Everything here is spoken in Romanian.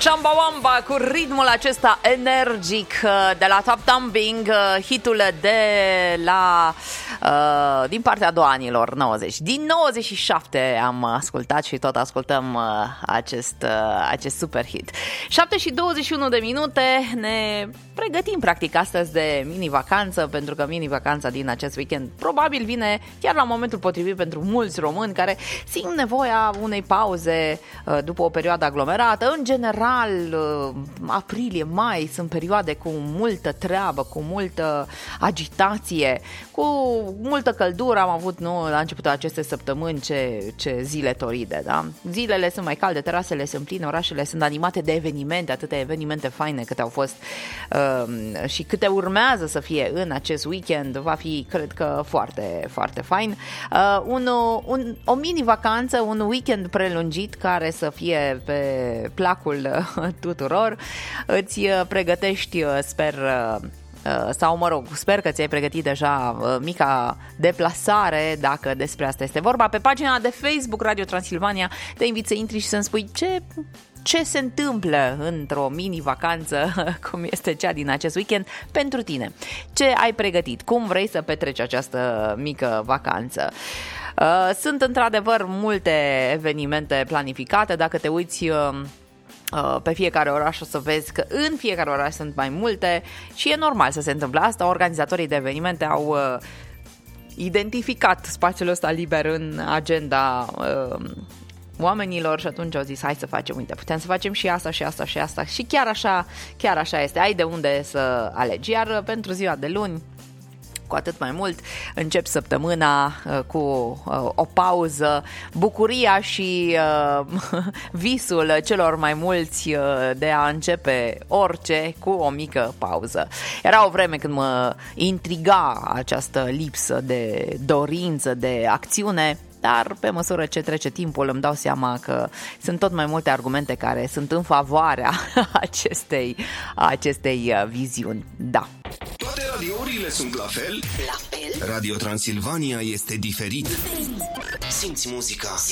Chamba Wamba cu ritmul acesta energic de la Top Thumping, hitul de la din partea a doua anilor 90. Din 97 am ascultat și tot ascultăm acest super hit. 7 și 21 de minute, ne pregătim practic astăzi de mini-vacanță, pentru că mini-vacanța din acest weekend probabil vine chiar la momentul potrivit pentru mulți români care simt nevoia unei pauze după o perioadă aglomerată. În general, aprilie, mai sunt perioade cu multă treabă, cu multă agitație, cu multă căldură. Am avut la începutul acestei săptămâni ce zile toride, da? Zilele sunt mai calde, terasele sunt pline, orașele sunt animate de evenimente, atâtea evenimente faine câte au fost și câte urmează să fie în acest weekend. Va fi, cred că, foarte, foarte fain. O mini-vacanță, un weekend prelungit care să fie pe placul tuturor. Îți pregătești, sper, sau mă rog, sper că ți-ai pregătit deja mica deplasare, dacă despre asta este vorba. Pe pagina de Facebook Radio Transilvania te invit să intri și să-mi spui ce se întâmplă într-o mini-vacanță cum este cea din acest weekend pentru tine. Ce ai pregătit? Cum vrei să petreci această mică vacanță? Sunt într-adevăr multe evenimente planificate. Dacă te uiți pe fiecare oraș o să vezi că în fiecare oraș sunt mai multe și e normal să se întâmple asta. Organizatorii de evenimente au identificat spațiul ăsta liber în agenda oamenilor și atunci au zis hai să facem, uite, putem să facem și asta și asta și asta și chiar așa este, ai de unde să alegi. Iar pentru ziua de luni, cu atât mai mult, încep săptămâna cu o pauză, bucuria și visul celor mai mulți de a începe orice cu o mică pauză. Era o vreme când mă intriga această lipsă de dorință, de acțiune, dar pe măsură ce trece timpul îmi dau seama că sunt tot mai multe argumente care sunt în favoarea acestei viziuni. Da. Toate radiourile sunt la fel? La fel? Radio Transilvania este diferit. Simți muzica.